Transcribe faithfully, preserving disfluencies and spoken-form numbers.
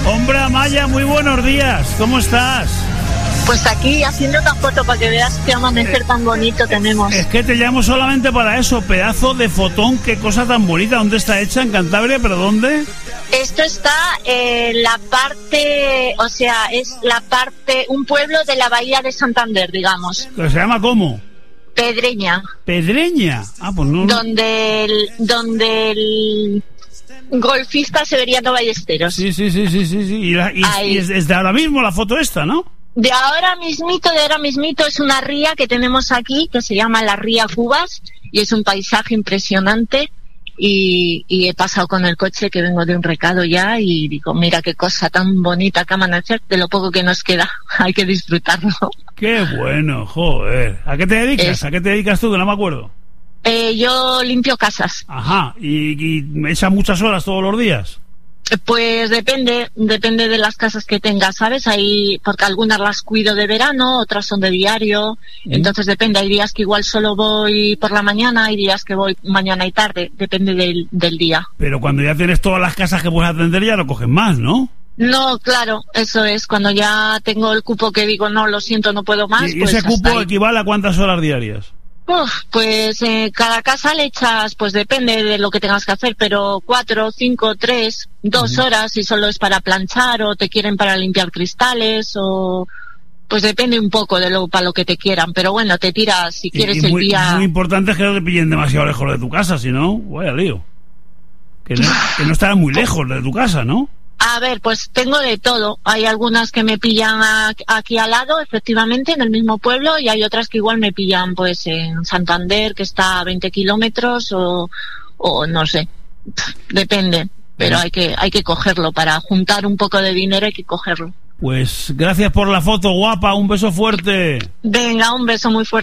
Hombre, Amaya, muy buenos días. ¿Cómo estás? Pues aquí haciendo una foto para que veas qué amanecer tan bonito tenemos. Es que te llamo solamente para eso, pedazo de fotón, qué cosa tan bonita. ¿Dónde está hecha? ¿En Cantabria? ¿Pero dónde? Esto está en la parte, o sea, es la parte, un pueblo de la bahía de Santander, digamos. ¿Se llama cómo? Pedreña. Pedreña. Ah, pues no. Donde el, donde el golfista Severiano Ballesteros. Sí, sí, sí, sí, sí, sí. Y, la, y, y es, es de ahora mismo la foto esta, ¿no? De ahora mismito, de ahora mismito es una ría que tenemos aquí que se llama la Ría Cubas y es un paisaje impresionante y, y he pasado con el coche que vengo de un recado ya y digo, mira qué cosa tan bonita que amanecer, de lo poco que nos queda, hay que disfrutarlo. Qué bueno, joder. ¿A qué te dedicas? Es... ¿A qué te dedicas tú? Que no me acuerdo. Eh, yo limpio casas. Ajá, ¿y, y me echas muchas horas todos los días? Pues depende, depende de las casas que tengas, ¿sabes? Hay, porque algunas las cuido de verano, otras son de diario, ¿Mm? Entonces depende, hay días que igual solo voy por la mañana, hay días que voy mañana y tarde, depende del, del día. Pero cuando ya tienes todas las casas que puedes atender ya no coges más, ¿no? No, claro, eso es, cuando ya tengo el cupo que digo, no, lo siento, no puedo más. ¿Y pues ese cupo equivale a cuántas horas diarias? Uf, pues eh, cada casa le echas, pues depende de lo que tengas que hacer, pero cuatro, cinco, tres, dos uh-huh. horas si solo es para planchar o te quieren para limpiar cristales o pues depende un poco de lo para lo que te quieran, pero bueno, te tiras si quieres y, y el muy, día. Muy importante es que no te pillen demasiado lejos de tu casa, si no, vaya lío. Que no, que no estarás muy lejos de tu casa, ¿no? A ver, pues tengo de todo. Hay algunas que me pillan a, aquí al lado, efectivamente, en el mismo pueblo, y hay otras que igual me pillan pues en Santander, que está a veinte kilómetros, o, o no sé, depende. Pero hay que, hay que cogerlo. Para juntar un poco de dinero hay que cogerlo. Pues gracias por la foto, guapa. Un beso fuerte. Venga, un beso muy fuerte.